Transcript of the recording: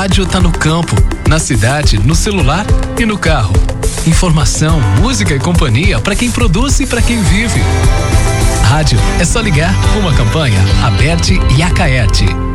rádio tá no campo, na cidade, no celular e no carro. Informação, música e companhia para quem produz e para quem vive. Rádio é só ligar. Uma campanha Aberte e Acaerte.